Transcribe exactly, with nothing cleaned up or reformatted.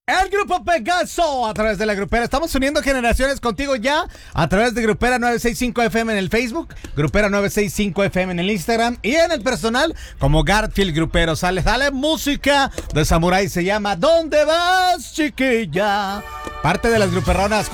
El Grupo Pegaso a través de la Grupera. Estamos uniendo generaciones contigo ya a través de Grupera nueve seis cinco F M en el Facebook, Grupera nueve seis cinco F M en el Instagram y en el personal como Garfield Grupero. Sale, sale música de Samurai, se llama ¿Dónde vas, chiquilla? Parte de las gruperronas.